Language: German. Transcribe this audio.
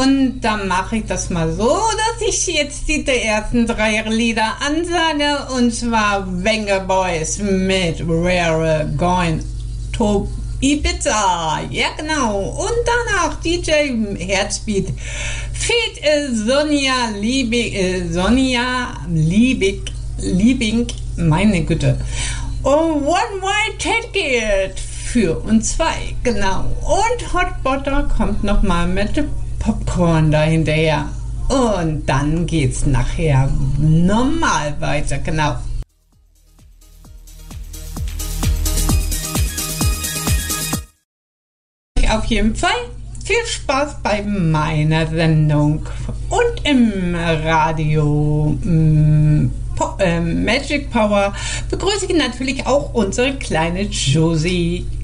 Und dann mache ich das mal so, dass ich jetzt die ersten 3 Lieder ansage. Und zwar Venga Boys mit We're Going to Ibiza. Ja, genau. Und danach DJ Herzbeat. Feed Sonja Liebing, meine Güte. Und One Way Ticket für uns 2, genau. Und Hot Butter kommt nochmal mit Popcorn dahinterher. Und dann geht's nachher normal weiter, genau. Auf jeden Fall viel Spaß bei meiner Sendung und im Radio Magic Power begrüße ich natürlich auch unsere kleine Josie.